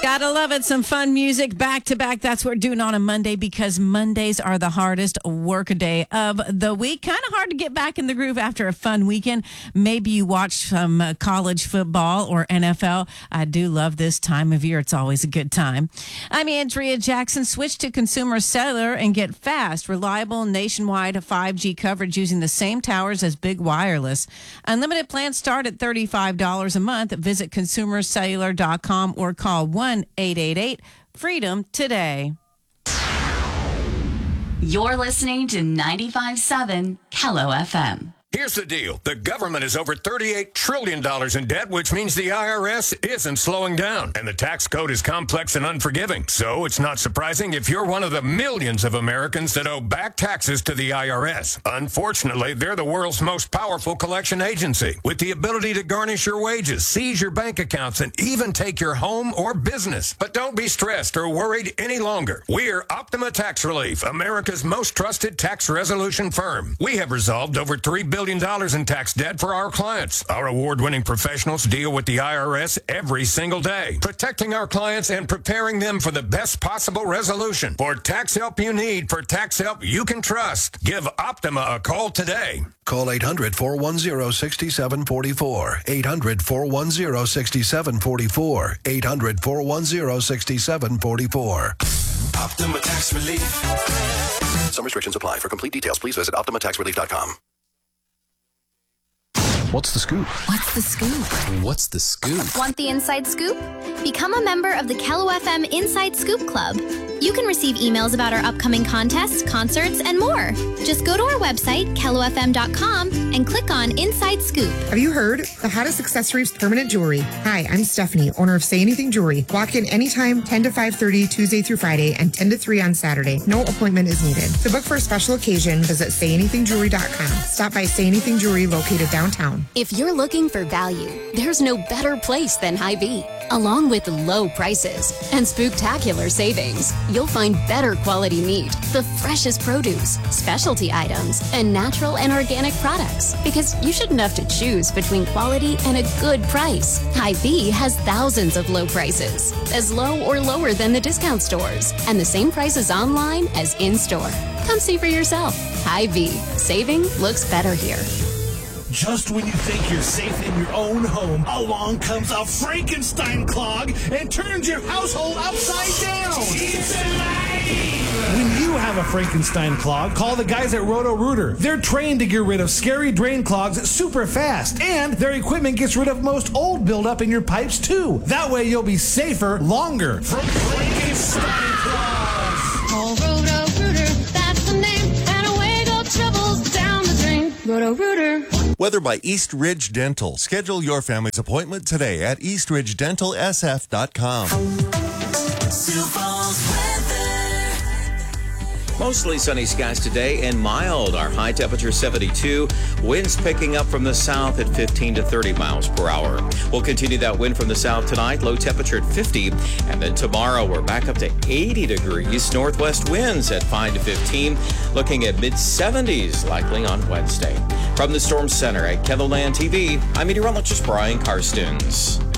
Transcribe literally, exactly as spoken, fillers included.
Gotta love it. Some fun music back to back. That's what we're doing on a Monday because Mondays are the hardest work day of the week. Kind of hard to get back in the groove after a fun weekend. Maybe you watch some uh, college football or N F L. I do love this time of year. It's always a good time. I'm Andrea Jackson. Switch to Consumer Cellular and get fast, reliable, nationwide five G coverage using the same towers as Big Wireless. Unlimited plans start at thirty-five dollars a month. Visit consumer cellular dot com or call one eight eight eight freedom today. You're listening to ninety-five point seven Kello F M. Here's the deal. The government is over thirty-eight trillion dollars in debt, which means the I R S isn't slowing down. And the tax code is complex and unforgiving. So it's not surprising if you're one of the millions of Americans that owe back taxes to the I R S. Unfortunately, they're the world's most powerful collection agency, with the ability to garnish your wages, seize your bank accounts, and even take your home or business. But don't be stressed or worried any longer. We're Optima Tax Relief, America's most trusted tax resolution firm. We have resolved over three billion dollars in tax debt for our clients. Our award-winning professionals deal with the I R S every single day, protecting our clients and preparing them for the best possible resolution. For tax help you need, for tax help you can trust, give Optima a call today. Call eight hundred, four one zero, six seven four four. eight hundred, four one zero, six seven four four. eight hundred, four one zero, six seven four four. Optima Tax Relief. Some restrictions apply. For complete details, please visit optima tax relief dot com. What's the scoop? What's the scoop? What's the scoop? Want the inside scoop? Become a member of the Kello F M Inside Scoop Club. You can receive emails about our upcoming contests, concerts, and more. Just go to our website, kello f m dot com, and click on Inside Scoop. Have you heard? The hottest accessories, permanent jewelry. Hi, I'm Stephanie, owner of Say Anything Jewelry. Walk in anytime, ten to five thirty, Tuesday through Friday, and ten to three on Saturday. No appointment is needed. To book for a special occasion, visit say anything jewelry dot com. Stop by Say Anything Jewelry located downtown. If you're looking for value, there's no better place than Hy-Vee. Along with low prices and spooktacular savings, you'll find better quality meat, the freshest produce, specialty items, and natural and organic products. Because you shouldn't have to choose between quality and a good price. Hy-Vee has thousands of low prices, as low or lower than the discount stores, and the same prices online as in-store. Come see for yourself. Hy-Vee. Saving looks better here. Just when you think you're safe in your own home, along comes a Frankenstein clog and turns your household upside down. It's alive! When you have a Frankenstein clog, call the guys at Roto-Rooter. They're trained to get rid of scary drain clogs super fast, and their equipment gets rid of most old buildup in your pipes too. That way you'll be safer longer. From Frankenstein clogs. Call Roto-Rooter, that's the name, and away go troubles down the drain. Roto-Rooter. Weather by East Ridge Dental. Schedule your family's appointment today at east ridge dental s f dot com. Mostly sunny skies today and mild. Our high temperature seventy-two. Winds picking up from the south at fifteen to thirty miles per hour. We'll continue that wind from the south tonight. Low temperature at fifty. And then tomorrow we're back up to eighty degrees. Northwest winds at five to fifteen. Looking at mid seventies likely on Wednesday. From the Storm Center at KELOLAND T V, I'm meteorologist Brian Karstens.